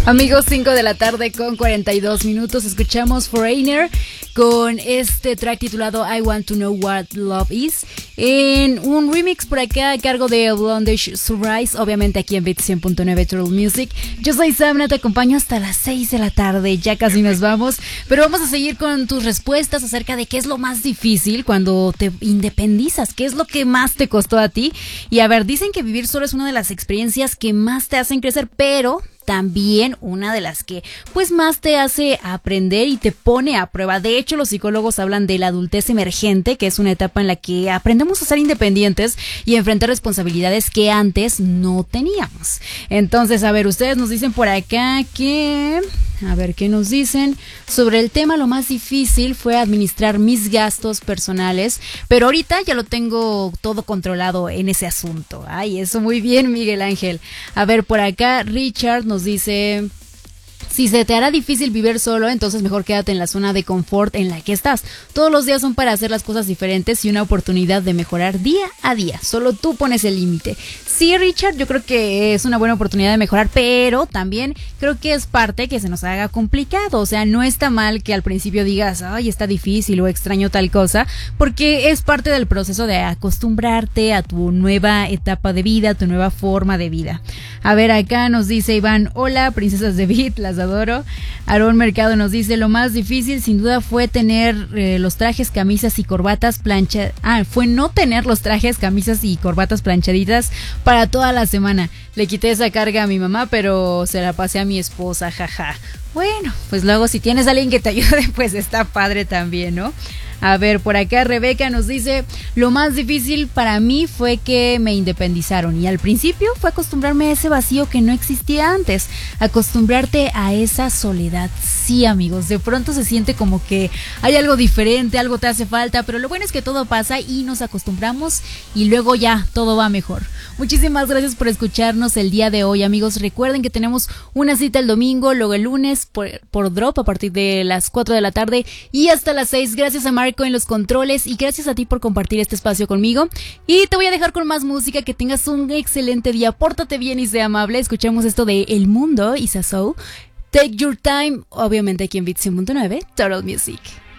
Amigos, 5 de la tarde con 42 minutos. Escuchamos Foreigner con este track titulado I Want to Know What Love Is, en un remix por acá a cargo de Blondish Surprise, obviamente aquí en Beat 100.9 Total Music. Yo soy Samna, te acompaño hasta las 6 de la tarde, ya casi nos vamos, pero vamos a seguir con tus respuestas acerca de qué es lo más difícil cuando te independizas, qué es lo que más te costó a ti. Y a ver, dicen que vivir solo es una de las experiencias que más te hacen crecer, pero también una de las que pues más te hace aprender y te pone a prueba. De hecho, los psicólogos hablan de la adultez emergente, que es una etapa en la que aprendemos a ser independientes y enfrentar responsabilidades que antes no teníamos. Entonces, a ver, ustedes nos dicen por acá que... A ver, ¿qué nos dicen? Sobre el tema, lo más difícil fue administrar mis gastos personales, pero ahorita ya lo tengo todo controlado en ese asunto. Ay, eso muy bien, Miguel Ángel. A ver, por acá Richard nos dice... Si se te hará difícil vivir solo, entonces mejor quédate en la zona de confort en la que estás. Todos los días son para hacer las cosas diferentes y una oportunidad de mejorar día a día. Solo tú pones el límite. Sí, Richard, yo creo que es una buena oportunidad de mejorar, pero también creo que es parte que se nos haga complicado. O sea, no está mal que al principio digas, ay, está difícil o extraño tal cosa, porque es parte del proceso de acostumbrarte a tu nueva etapa de vida, tu nueva forma de vida. A ver, acá nos dice Iván, hola, princesas de Beat, las adoro. Aarón Mercado nos dice, lo más difícil sin duda fue tener los trajes, camisas y corbatas fue no tener los trajes, camisas y corbatas planchaditas para toda la semana. Le quité esa carga a mi mamá, pero se la pasé a mi esposa, jaja. Bueno, pues luego si tienes a alguien que te ayude, pues está padre también, ¿no? A ver, por acá Rebeca nos dice, lo más difícil para mí fue que me independizaron y al principio fue acostumbrarme a ese vacío que no existía antes, acostumbrarte a esa soledad. Sí, amigos, de pronto se siente como que hay algo diferente, algo te hace falta, pero lo bueno es que todo pasa y nos acostumbramos y luego ya todo va mejor. Muchísimas gracias por escucharnos el día de hoy, amigos. Recuerden que tenemos una cita el domingo, luego el lunes por Drop a partir de las 4 de la tarde y hasta las 6. Gracias a Marco en los controles y gracias a ti por compartir este espacio conmigo. Y te voy a dejar con más música. Que tengas un excelente día. Pórtate bien y sea amable. Escuchemos esto de El Mundo y Sassou. Take Your Time, obviamente aquí en Beat 100.9 Total Music.